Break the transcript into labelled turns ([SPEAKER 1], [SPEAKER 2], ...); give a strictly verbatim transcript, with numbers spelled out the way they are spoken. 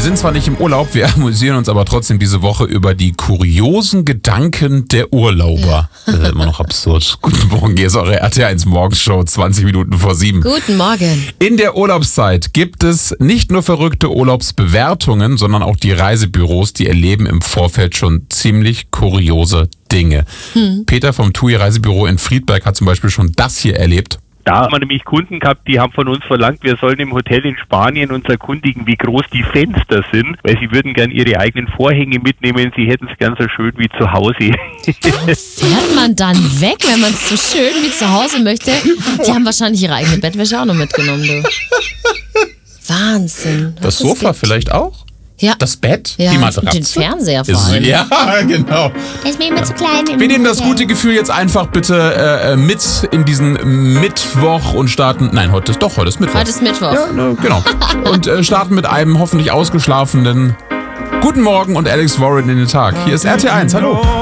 [SPEAKER 1] sind zwar nicht im Urlaub, wir amüsieren uns aber trotzdem diese Woche über die kuriosen Gedanken der Urlauber. Ja. Das ist immer noch absurd. Guten Morgen, hier ist eure R T eins Morgenshow, zwanzig Minuten vor sieben.
[SPEAKER 2] Guten Morgen.
[SPEAKER 1] In der Urlaubszeit gibt es nicht nur verrückte Urlaubsbewertungen, sondern auch die Reisebüros, die erleben im Vorfeld schon ziemlich kuriose Dinge. Hm. Peter vom TUI Reisebüro in Friedberg hat zum Beispiel schon das hier erlebt.
[SPEAKER 3] Da haben wir nämlich Kunden gehabt, die haben von uns verlangt, wir sollen im Hotel in Spanien uns erkundigen, wie groß die Fenster sind, weil sie würden gern ihre eigenen Vorhänge mitnehmen, sie hätten es gern so schön wie zu Hause.
[SPEAKER 2] Fährt man dann weg, wenn man es so schön wie zu Hause möchte? Die haben wahrscheinlich ihre eigene Bettwäsche auch noch mitgenommen, du. Wahnsinn.
[SPEAKER 1] Das Sofa gibt. Vielleicht auch?
[SPEAKER 2] Ja.
[SPEAKER 1] Das Bett?
[SPEAKER 2] Ja,
[SPEAKER 1] die
[SPEAKER 2] und den Fernseher vor allem.
[SPEAKER 1] Ja, genau.
[SPEAKER 4] Der ist mir immer zu klein.
[SPEAKER 1] Wir nehmen das gute Gefühl jetzt einfach bitte äh, mit in diesen Mittwoch und starten... Nein, heute ist doch, heute ist Mittwoch.
[SPEAKER 2] Heute ist Mittwoch.
[SPEAKER 1] Ja, ne, genau. Und äh, starten mit einem hoffentlich ausgeschlafenen Guten Morgen und Alex Warren in den Tag. Hier ist R T eins, hallo.